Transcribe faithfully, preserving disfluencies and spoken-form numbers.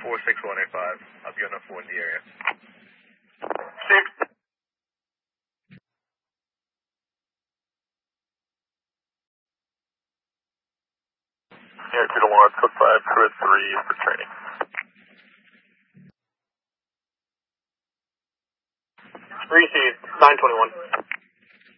four six one eight five. I'll be on a four in the area. Six. Air two to one, Cook five, crew three for training. Received, nine twenty-one.